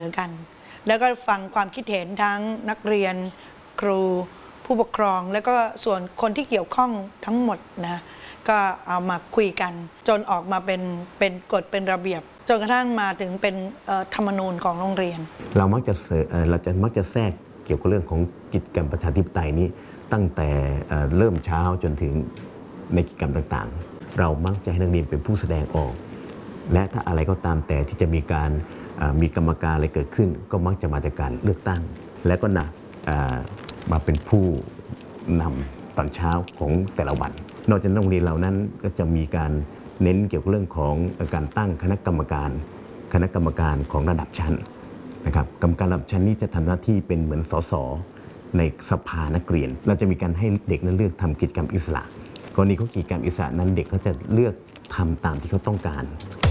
กันแล้วก็ฟังความคิดเห็นทั้งนักเรียนครูผู้ปกครองแล้วก็ส่วนคนที่เกี่ยวข้องทั้งหมดนะก็เอามาคุยกันจนออกมาเป็นกฎเป็นระเบียบจนกระทั่งมาถึงเป็นธรรมนูญของโรงเรียนเรามักจะแทรกเกี่ยวกับเรื่องของกิจกรรมประชาธิปไตยนี้ตั้งแต่เริ่มเช้าจนถึงในกิจกรรมต่างๆเรามักจะให้นักเรียนเป็นผู้แสดงออกและถ้าอะไรก็ตามแต่ที่จะมีกรรมการอะไรเกิดขึ้นก็มักจะมาจากการเลือกตั้งและก็มาเป็นผู้นำตอนเช้าของแต่ละวันนอกจากโรงเรียนเหล่านั้นก็จะมีการเน้นเกี่ยวกับเรื่องของการตั้งคณะกรรมการของระดับชั้นนะครับกรรมการระดับชั้นนี้จะทำหน้าที่เป็นเหมือนสสในสภานักเรียนเราจะมีการให้เด็กนั้นเลือกทำกิจกรรมอิสระกรณีของกิจกรรมอิสระนั้นเด็กเขาจะเลือกทำตามที่เขาต้องการ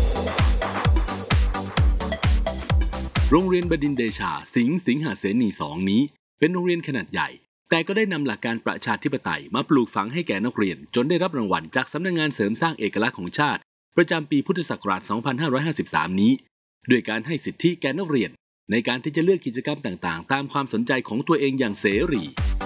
โรงเรียนบดินทร์เดชาสิงหเสนี2นี้เป็นโรงเรียนขนาดใหญ่แต่ก็ได้นำหลักการประชาธิปไตยมาปลูกฝังให้แก่นักเรียนจนได้รับรางวัลจากสำนักงานเสริมสร้างเอกลักษณ์ของชาติประจำปีพุทธศักราช 2553 นี้ด้วยการให้สิทธิแก่นักเรียนในการที่จะเลือกกิจกรรมต่างๆตามความสนใจของตัวเองอย่างเสรี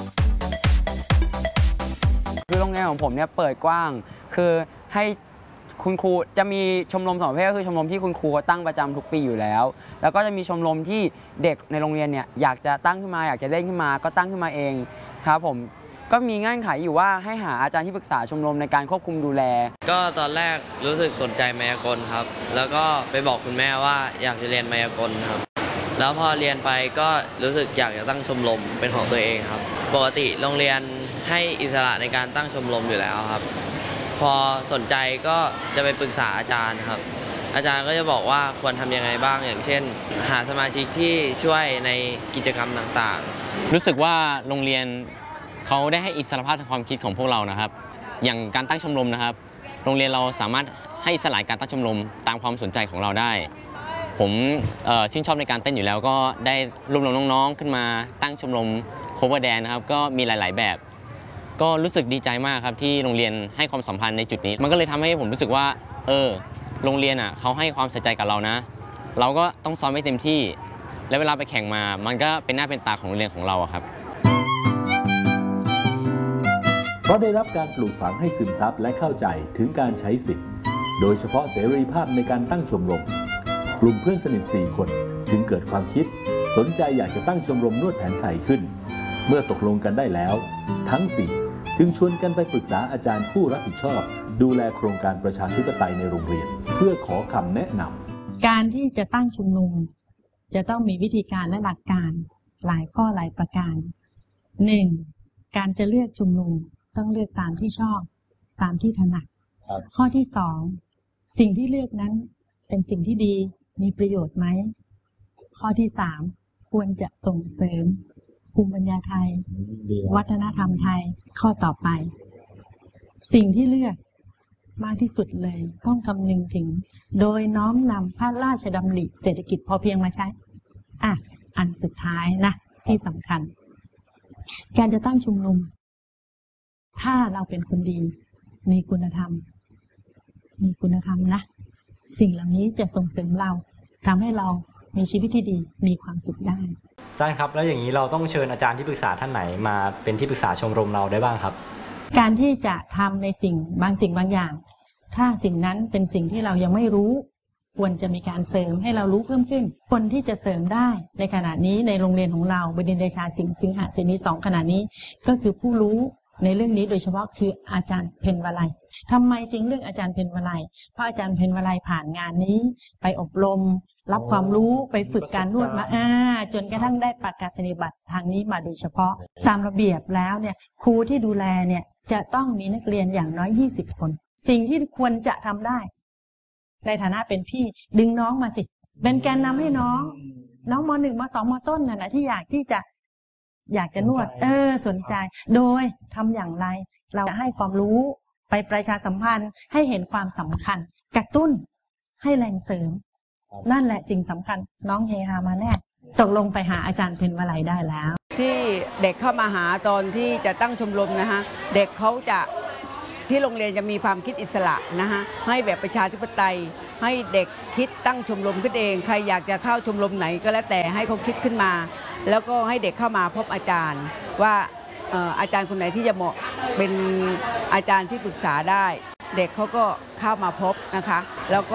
คือโรงเรียนของผมเนี่ยเปิดกว้างคือให้คุณครูจะมีชมรม2ประเภทก็คือชมรมที่คุณครูตั้งประจำทุกปีอยู่แล้วแล้วก็จะมีชมรมที่เด็กในโรงเรียนเนี่ยอยากจะตั้งขึ้นมาอยากจะเล่นขึ้นมาก็ตั้งขึ้นมาเองครับผมก็มีเงื่อนไขอยู่ว่าให้หาอาจารย์ที่ปรึกษาชมรมในการควบคุมดูแลก็ตอนแรกรู้สึกสนใจมายากลครับแล้วก็ไปบอกคุณแม่ว่าอยากจะเรียนมายากลครับแล้วพอเรียนไปก็รู้สึกอยากจะตั้งชมรมเป็นของตัวเองครับปกติโรงเรียนให้อิสระในการตั้งชมรมอยู่แล้วครับพอสนใจก็จะไปปรึกษาอาจารย์ครับอาจารย์ก็จะบอกว่าควรทำยังไงบ้างอย่างเช่นหาสมาชิกที่ช่วยในกิจกรรมต่างๆรู้สึกว่าโรงเรียนเขาได้ให้อิสรภาพทางความคิดของพวกเรานะครับอย่างการตั้งชมรมนะครับโรงเรียนเราสามารถให้อิสระการตั้งชมรมตามความสนใจของเราได้ผมชื่นชอบในการเต้นอยู่แล้วก็ได้รวบรวมน้องๆขึ้นมาตั้งชมรมโคเวอร์แดนนะครับก็มีหลายๆแบบก็รู้สึกดีใจมากครับที่โรงเรียนให้ความสัมพันธ์ในจุดนี้มันก็เลยทำให้ผมรู้สึกว่าโรงเรียนเขาให้ความใส่ใจกับเรานะเราก็ต้องซ้อมให้เต็มที่และเวลาไปแข่งมามันก็เป็นหน้าเป็นตาของโรงเรียนของเราครับเพราะได้รับการปลูกฝังให้ซึมซับและเข้าใจถึงการใช้สิทธิ์โดยเฉพาะเสรีภาพในการตั้งชมรมกลุ่มเพื่อนสนิท4คนจึงเกิดความคิดสนใจอยากจะตั้งชมรมนวดแผนไทยขึ้นเมื่อตกลงกันได้แล้วทั้ง4จึงชวนกันไปปรึกษาอาจารย์ผู้รับผิดชอบดูแลโครงการประชาธิปไตยในโรงเรียนเพื่อขอคำแนะนำการที่จะตั้งชุมนุมจะต้องมีวิธีการและหลักการหลายข้อหลายประการ 1. การจะเลือกชุมนุมต้องเลือกตามที่ชอบตามที่ถนัดข้อที่ 2. สิ่งที่เลือกนั้นเป็นสิ่งที่ดีมีประโยชน์ไหมข้อที่ 3. ควรจะส่งเสริมภูมิปัญญาไทยวัฒนธรรมไทยข้อต่อไปสิ่งที่เลือกมากที่สุดเลยต้องคำนึงถึงโดยน้อมนำพระราชดำริเศรษฐกิจพอเพียงมาใช้อันสุดท้ายนะที่สำคัญการจะตั้งชุมนุมถ้าเราเป็นคนดีมีคุณธรรมนะสิ่งเหล่านี้จะส่งเสริมเราทำให้เรามีชีวิตที่ดีมีความสุขได้อาจารย์ครับแล้วอย่างนี้เราต้องเชิญอาจารย์ที่ปรึกษาท่านไหนมาเป็นที่ปรึกษาชมรมเราได้บ้างครับการที่จะทำในสิ่งบางอย่างถ้าสิ่งนั้นเป็นสิ่งที่เรายังไม่รู้ควรจะมีการเสริมให้เรารู้เพิ่มขึ้นคนที่จะเสริมได้ในขณะนี้ในโรงเรียนของเราบดินทร์เดชาสิงหเสนี2ขณะนี้ก็คือผู้รู้ในเรื่องนี้โดยเฉพาะคืออาจารย์เพ็ญวลัยทำไมจึงเลือกอาจารย์เพ็ญวลัยเพราะอาจารย์เพ็ญวลัยผ่านงานนี้ไปอบรมรับความรู้ไปฝึกการนวดมาจนกระทั่งได้ประกาศนียบัตรทางนี้มาโดยเฉพาะตามระเบียบแล้วเนี่ยครูที่ดูแลเนี่ยจะต้องมีนักเรียนอย่างน้อย20คนสิ่งที่ควรจะทำได้ในฐานะเป็นพี่ดึงน้องมาสิเป็นแกนนำให้น้องม.1 ม.2 ม.ต้นน่ะนะที่อยากจะนวดสนใจโดยทำอย่างไรเราให้ความรู้ไปประชาสัมพันธ์ให้เห็นความสำคัญกระตุ้นให้แรงเสริมนั่นแหละสิ่งสำคัญน้องเฮฮามาแน่ตกลงไปหาอาจารย์เพ็ญวลัยได้แล้วที่เด็กเข้ามาหาตอนที่จะตั้งชมรมนะคะเด็กเขาจะที่โรงเรียนจะมีความคิดอิสระนะคะให้แบบประชาธิปไตยให้เด็กคิดตั้งชมรมขึ้นเองใครอยากจะเข้าชมรมไหนก็แล้วแต่ให้เขาคิดขึ้นมา แล้วก็ให้เด็กเข้ามาพบอาจารย์ว่าอาจารย์คนไหนที่จะเหมาะเป็นอาจารย์ที่ปรึกษาได้ เด็กเขาก็เข้ามาพบนะคะแล้วก็